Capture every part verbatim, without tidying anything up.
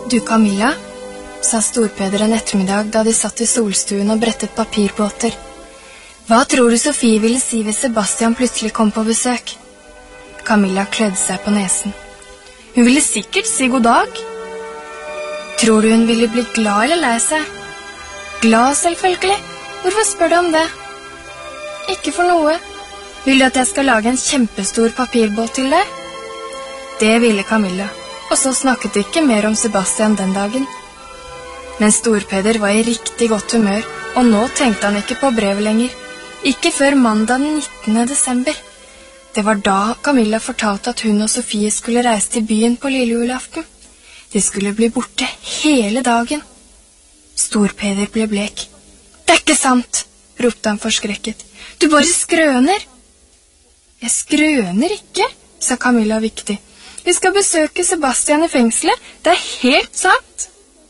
Du, Camilla, sa Storpeder en ettermiddag da de satt i solstuen og brettet papirbåter. Hva tror du Sofie ville si hvis Sebastian plutselig kom på besøk? Camilla klødde seg på nesen. Hun ville sikkert si god dag. Tror du hun ville bli glad eller lei seg? Glad, selvfølgelig. Hvorfor spør du om det? Ikke for noe. Vil du at jeg skal lage en kjempestor papirbåt til deg? Det ville Camilla, og så snakket de ikke mer om Sebastian den dagen. Men Storpeder var i riktig godt humør, og nå tenkte han ikke på brevet lenger. Ikke før mandag den nittende desember. Det var da Camilla fortalte at hun og Sofie skulle reise til byen på lille julaften. De skulle bli borte hele dagen. Storpeder ble blek. Det er ikke sant, ropte han forskrekket. Du bare skrøner. Jeg skrøner ikke, sa Camilla viktig. Vi skal besøke Sebastian i fengselet, det er helt sant.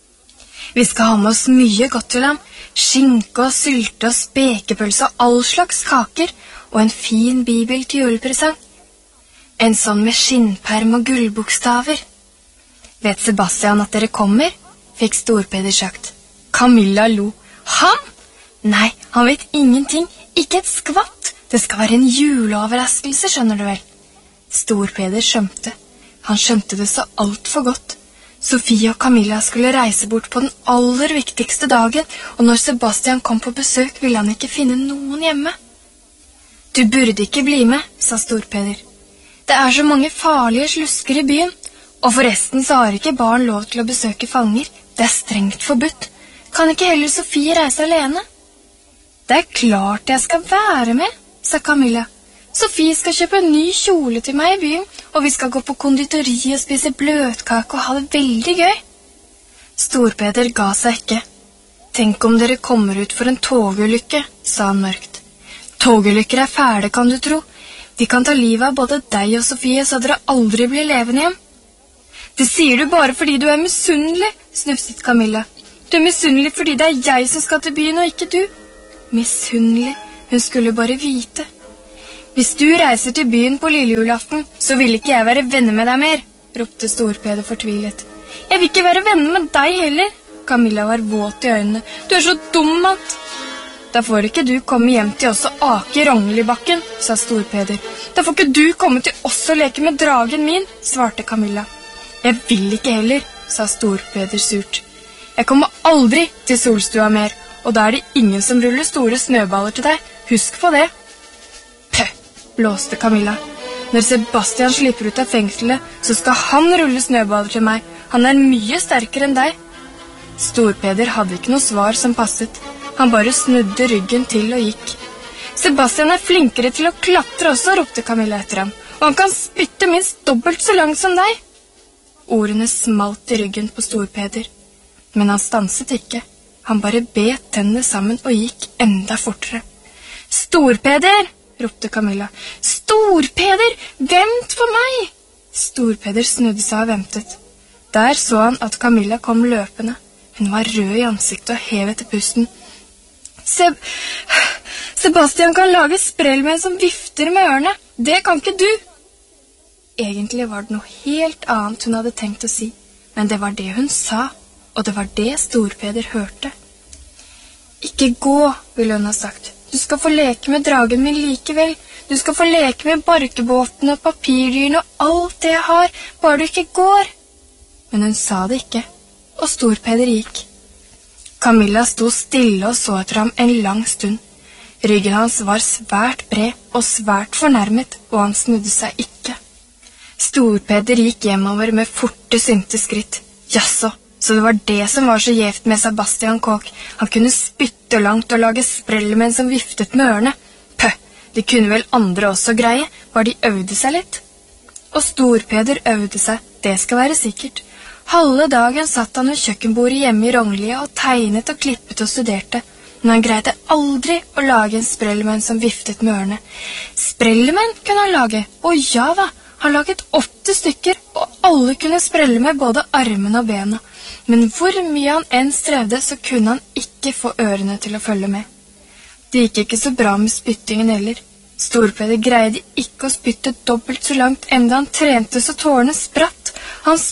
Vi skal ha med oss mye godt til ham. Skinke og sylte og spekepølse og all slags kaker, og en fin bibel til julepresang. En sånn med skinnperm og gullbokstaver. Vet Sebastian at dere kommer? Fikk Storpeder sagt. Camilla lo. Han? Nei, han vet ingenting, ikke et skvatt. Det skal være en juleoverraskelse, skjønner du vel. Storpeder skjønte. Han skjønte det så alt for godt. Sofie og Camilla skulle reise bort på den aller viktigste dagen, og når Sebastian kom på besøk, ville han ikke finne noen hjemme. Du burde ikke bli med, sa Storpeder. Det er så mange farlige slusker i byen, og forresten så har ikke barn lov til å besøke fanger. Det er strengt forbudt. Kan ikke heller Sofie reise alene? Det er klart jeg skal være med, sa Camilla. Sofie skal kjøpe en ny kjole til meg i byen, og vi skal gå på konditori og spise bløtkake og ha det veldig gøy. Storpeder ga seg ikke. Tenk om dere kommer ut for en togulykke, sa han mørkt. Togulykker er fæle, kan du tro. De kan ta livet av både deg og Sofie, så dere aldri blir levende hjem. Det sier du bare fordi du er misunnelig, snufset Camilla. Du er misunnelig fordi det er jeg som skal til byen og ikke du. Misunnelig, hun skulle bare vite. Hvis du reiser til byen på lille julaften, så vil ikke jeg være venner med deg mer, ropte Storpeder fortvilet. Jeg vil ikke være venner med deg heller. Camilla var våt i øynene. Du er så dum, mann. Da får ikke du komme hjem til oss og ake i Rognlibakken, sa Storpeder. Da får ikke du komme til oss og leke med dragen min, svarte Camilla. Jeg vil ikke heller, sa Storpeder surt. Jeg kommer aldri til solstua mer, og da er det ingen som ruller store snøballer til deg. Husk på det. Pøh, blåste Camilla. Når Sebastian slipper ut av fengselet, så skal han rulle snøballer til meg. Han er mye sterkere enn deg. Storpeder hadde ikke noe svar som passet. Han bare snudde ryggen til og gikk. Sebastian er flinkere til å klatre også, ropte Camilla etter ham. Og han kan spytte minst dobbelt så langt som deg. Ordene smalt i ryggen på Storpeder. Men han stanset ikke. Han bare bet tennene sammen og gikk enda fortere. Storpeder, ropte Camilla. Storpeder, vent på meg! Storpeder snudde seg og ventet. Der så han at Camilla kom løpende. Hun var rød i ansiktet og hev etter pusten. Seb... Sebastian kan lage sprellmenn som vifter med ørene. Det kan ikke du! Egentlig var det noe helt annet hun hadde tenkt å si, men det var det hun sa, og det var det Storpeder hørte. Ikke gå, ville hun ha sagt. Du skal få leke med dragen min likevel. Du skal få leke med barkebåten og papirdyrene og alt det jeg har, bare du ikke går. Men hun sa det ikke, og Storpeder gikk. Camilla sto stille og så etter ham en lang stund. Ryggen hans var svært bred og svært fornærmet, og han snudde seg ikke. Storpeder gikk hjemover med forte, sinte skritt. Jaså, så det var det som var så gjevt med Sebastian Kåk. Han kunne spytte langt og lage sprellmenn som viftet med ørene. Pøh, de kunne vel andre også greie, bare de øvde seg litt. Og Storpeder øvde seg, det skal være sikkert. Halve dagen satt han ved kjøkkenbordet hjemme i Rognlia og tegnet og klippet og studerte. Men han greide aldri å lage en sprellmenn som viftet med ørene. Sprellmenn kunne han lage, og ja da, han laget åtte stykker, og alle kunne sprelle med både armene og bena. Men hvor mye han enn strevde, så kunne han ikke få ørene til å følge med. Det gikk ikke så bra med spyttingen heller. Storpeder greide ikke å spytte dobbelt så langt, enda han trente så tårene spratt. Han spyttet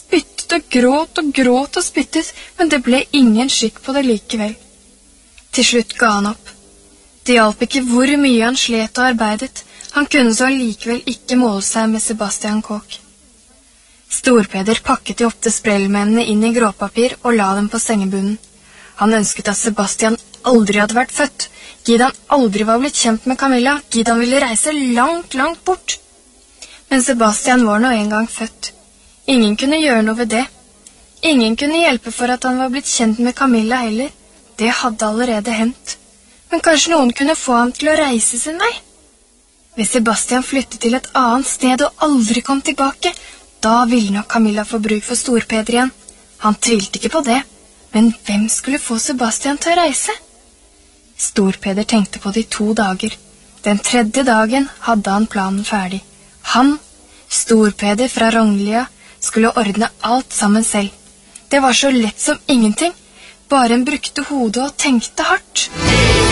gråt og gråt og gråt og spyttet, men det ble ingen skikk på det likevel. Til slutt ga han opp. Det hjalp ikke hvor mye han slet og arbeidet, han kunne så likevel ikke måle seg med Sebastian Kåk. Storpeder pakket de åtte sprellmennene inn i gråpapir og la dem på sengebunnen. Han ønsket at Sebastian aldri hadde vært født, Gideon aldri var blitt kjent med Camilla, Gideon ville reise langt, langt bort. Men Sebastian var nå en gang født. Ingen kunne gjøre noe ved det. Ingen kunne hjelpe for at han var blitt kjent med Camilla heller. Det hadde allerede hendt. Men kanskje noen kunne få ham til å reise sin vei? Hvis Sebastian flyttet til et annet sted og aldri kom tilbake, da ville nok Camilla få bruk for Storpeder igjen. Han tvilte ikke på det, men hvem skulle få Sebastian til å reise? Storpeder tenkte på det i to dager. Den tredje dagen hadde han planen ferdig. Han, Storpeder fra Rognlia, skulle ordne alt sammen selv. Det var så lett som ingenting, bare en brukte hodet og tenkte hardt.